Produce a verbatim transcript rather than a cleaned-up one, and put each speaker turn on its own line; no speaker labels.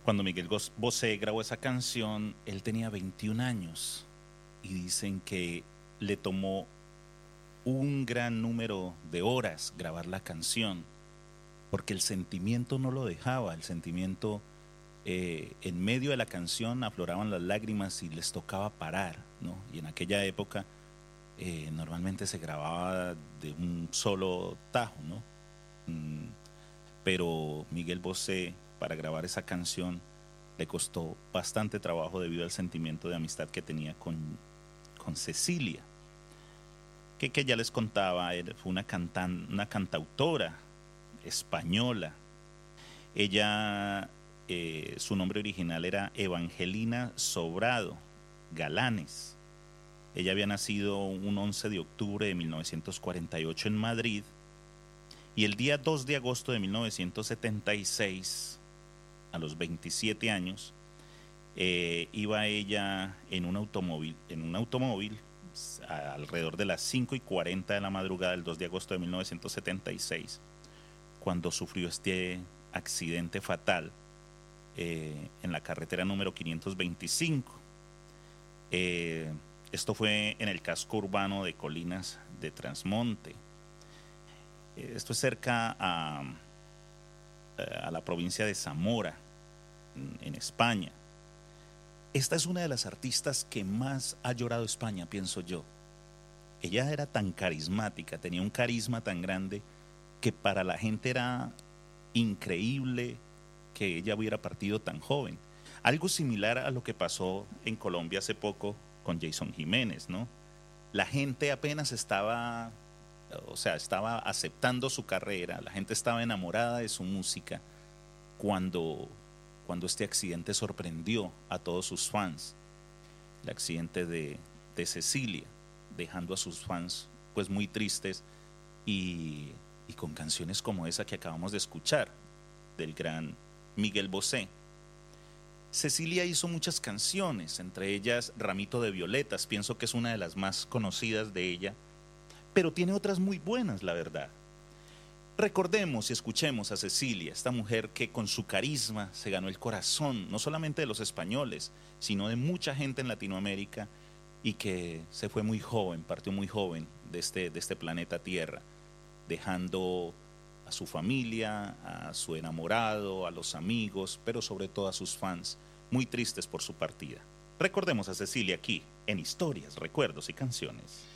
Cuando Miguel Gos- Bosé grabó esa canción, él tenía veintiún años y dicen que le tomó un gran número de horas grabar la canción, porque el sentimiento no lo dejaba, el sentimiento eh, en medio de la canción afloraban las lágrimas y les tocaba parar, ¿no? Y en aquella época eh, normalmente se grababa de un solo tajo, ¿no? Mm, pero Miguel Bosé, para grabar esa canción, le costó bastante trabajo debido al sentimiento de amistad que tenía con, con Cecilia, que, que ya les contaba, él fue una, cantan, una cantautora española. Ella, eh, su nombre original era Evangelina Sobrado Galanes. Ella había nacido un once de octubre de mil novecientos cuarenta y ocho en Madrid y el día dos de agosto de mil novecientos setenta y seis, a los veintisiete años, eh, iba ella en un automóvil, en un automóvil a, alrededor de las cinco y cuarenta de la madrugada del dos de agosto de mil novecientos setenta y seis, cuando sufrió este accidente fatal eh, en la carretera número quinientos veinticinco. Eh, esto fue en el casco urbano de Colinas de Trasmonte. Eh, esto es cerca a, a la provincia de Zamora, en, en España. Esta es una de las artistas que más ha llorado España, pienso yo. Ella era tan carismática, tenía un carisma tan grande que para la gente era increíble que ella hubiera partido tan joven. Algo similar a lo que pasó en Colombia hace poco con Jason Jiménez, ¿no? La gente apenas estaba, o sea, estaba aceptando su carrera, la gente estaba enamorada de su música cuando, cuando este accidente sorprendió a todos sus fans. El accidente de, de Cecilia, dejando a sus fans pues muy tristes y, y con canciones como esa que acabamos de escuchar del gran Miguel Bosé. Cecilia hizo muchas canciones, entre ellas Ramito de Violetas, pienso que es una de las más conocidas de ella, pero tiene otras muy buenas, la verdad. Recordemos y escuchemos a Cecilia, esta mujer que con su carisma se ganó el corazón, no solamente de los españoles, sino de mucha gente en Latinoamérica y que se fue muy joven, partió muy joven de este, de este planeta Tierra, dejando a su familia, a su enamorado, a los amigos, pero sobre todo a sus fans, muy tristes por su partida. Recordemos a Cecilia aquí, en Historias, Recuerdos y Canciones.